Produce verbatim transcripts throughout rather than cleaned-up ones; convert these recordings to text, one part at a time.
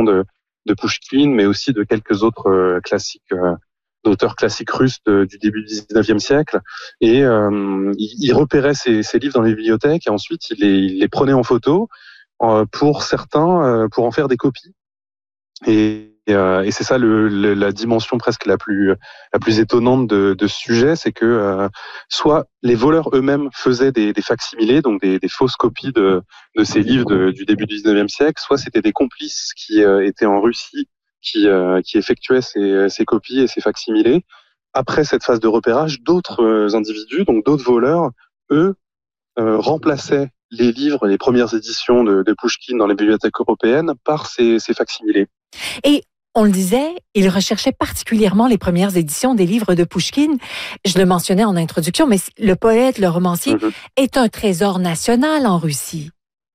éditions de, de Pouchkine, mais aussi de quelques autres euh, classiques, euh, d'auteurs classiques russes de, du début du dix-neuvième siècle. Et euh, il, il repérait ces, ces livres dans les bibliothèques et ensuite il les, il les prenait en photo euh, pour certains, euh, pour en faire des copies. Et, euh, et c'est ça le, le, la dimension presque la plus la plus étonnante de, de ce sujet, c'est que euh, soit les voleurs eux-mêmes faisaient des, des facsimilés, donc des, des fausses copies de, de ces livres de, du début du dix-neuvième siècle, soit c'était des complices qui euh, étaient en Russie, qui, euh, qui effectuaient ces, ces copies et ces facsimilés. Après cette phase de repérage, d'autres euh, individus, donc d'autres voleurs, eux, euh, remplaçaient les livres, les premières éditions de, de Pouchkine dans les bibliothèques européennes par ces, ces facsimilés. Et on le disait, il recherchait particulièrement les premières éditions des livres de Pouchkine. Je le mentionnais en introduction, mais le poète, le romancier, mm-hmm. est un trésor national en Russie.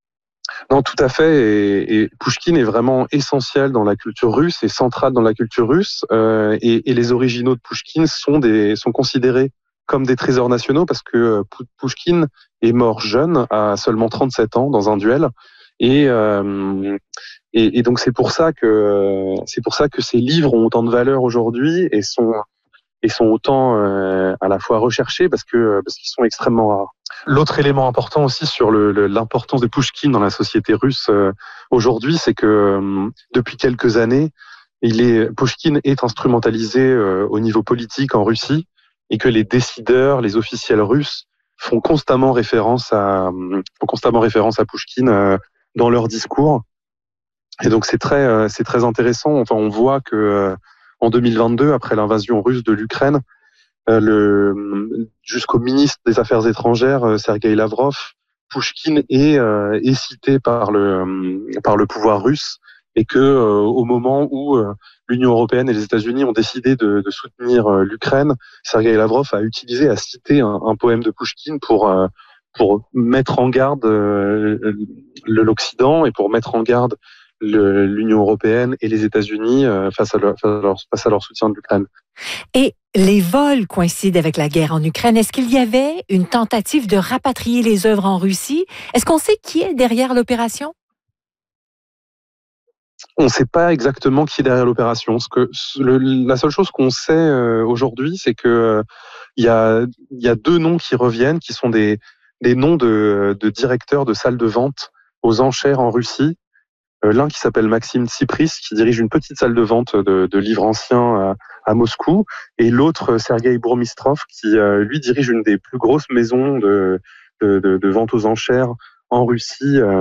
Non, tout à fait. Et, et Pouchkine est vraiment essentiel dans la culture russe et central dans la culture russe. Euh, et, et les originaux de Pouchkine sont, des, sont considérés comme des trésors nationaux parce que Pouchkine est mort jeune, à seulement trente-sept ans, dans un duel. Et, euh, et, et donc c'est pour ça que c'est pour ça que ces livres ont autant de valeur aujourd'hui et sont et sont autant euh, à la fois recherchés parce que parce qu'ils sont extrêmement rares. L'autre élément important aussi sur le, le, l'importance de Pouchkine dans la société russe euh, aujourd'hui, c'est que euh, depuis quelques années, il est Pouchkine est instrumentalisé euh, au niveau politique en Russie et que les décideurs, les officiels russes font constamment référence à font constamment référence à Pouchkine euh, dans leurs discours. Et donc c'est très euh, c'est très intéressant. Enfin, on voit que euh, en deux mille vingt-deux, après l'invasion russe de l'Ukraine, euh, le jusqu'au ministre des Affaires étrangères, euh, Sergueï Lavrov, Pouchkine est euh, est cité par le euh, par le pouvoir russe, et que euh, au moment où euh, l'Union européenne et les États-Unis ont décidé de, de soutenir euh, l'Ukraine, Sergueï Lavrov a utilisé, a cité un, un poème de Pouchkine pour euh, pour mettre en garde euh, l'Occident et pour mettre en garde le, l'Union européenne et les États-Unis euh, face à leur, face à leur, face à leur soutien de l'Ukraine. Et les vols coïncident avec la guerre en Ukraine. Est-ce qu'il y avait une tentative de rapatrier les œuvres en Russie? Est-ce qu'on sait qui est derrière l'opération? On ne sait pas exactement qui est derrière l'opération. Ce que, le, la seule chose qu'on sait euh, aujourd'hui, c'est que euh, il y a, y a deux noms qui reviennent, qui sont des, des noms de, de directeurs de salles de vente aux enchères en Russie. Euh, l'un qui s'appelle Maxime Tsipris, qui dirige une petite salle de vente de, de livres anciens à, à Moscou, et l'autre, Sergueï Bourmistrov, qui euh, lui dirige une des plus grosses maisons de, de, de, de vente aux enchères en Russie, euh,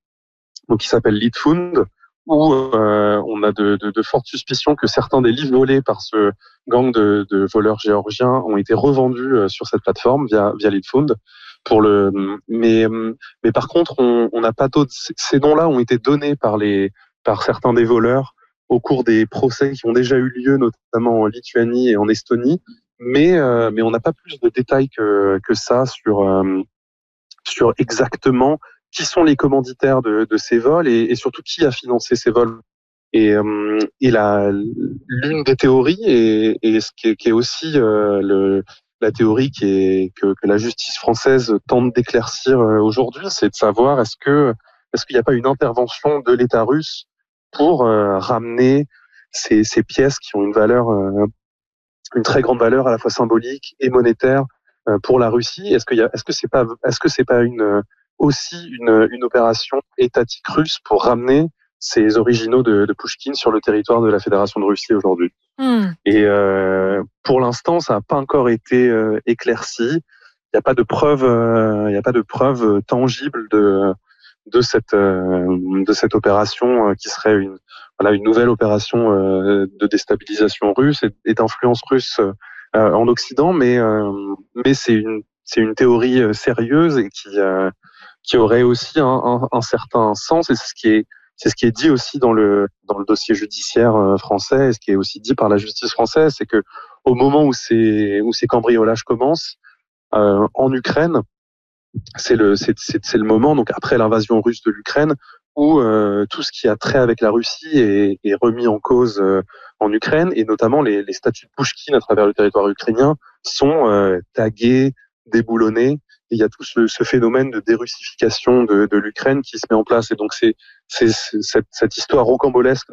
donc qui s'appelle Litfund, où euh, on a de, de, de fortes suspicions que certains des livres volés par ce gang de, de voleurs géorgiens ont été revendus euh, sur cette plateforme via, via Litfund. Pour le, mais, mais par contre, on n'a pas d'autres. Ces noms-là ont été donnés par les, par certains des voleurs au cours des procès qui ont déjà eu lieu, notamment en Lituanie et en Estonie. Mais, euh, mais on n'a pas plus de détails que, que ça sur, euh, sur exactement qui sont les commanditaires de, de ces vols et, et surtout qui a financé ces vols. Et, euh, et la, l'une des théories, et, et ce qui est, qui est aussi euh, le, la théorie qui est, que, que la justice française tente d'éclaircir aujourd'hui, c'est de savoir est-ce que est-ce qu'il n'y a pas une intervention de l'État russe pour euh, ramener ces, ces pièces qui ont une valeur, euh, une très grande valeur à la fois symbolique et monétaire euh, pour la Russie. Est-ce qu'il y a, est-ce que c'est pas, est-ce que c'est pas une aussi une, une opération étatique russe pour ramener ces originaux de, de Pouchkine sur le territoire de la Fédération de Russie aujourd'hui. Mmh. Et euh, pour l'instant, ça n'a pas encore été euh, éclairci. Il n'y a pas de preuve, euh, il n'y a pas de preuve tangible de de cette euh, de cette opération euh, qui serait une voilà une nouvelle opération euh, de déstabilisation russe et, et d'influence russe euh, en Occident. Mais euh, mais c'est une c'est une théorie euh, sérieuse et qui euh, qui aurait aussi un, un, un certain sens, et c'est ce qui est c'est ce qui est dit aussi dans le dans le dossier judiciaire français, et ce qui est aussi dit par la justice française, c'est que au moment où ces où ces cambriolages commencent euh, en Ukraine, c'est le c'est, c'est c'est le moment, donc après l'invasion russe de l'Ukraine, où euh, tout ce qui a trait avec la Russie est, est remis en cause euh, en Ukraine, et notamment les, les statues de Pouchkine à travers le territoire ukrainien sont euh, taguées, déboulonnées. Et il y a tout ce, ce phénomène de dérussification de, de l'Ukraine qui se met en place. Et donc c'est, c'est, c'est cette, cette histoire rocambolesque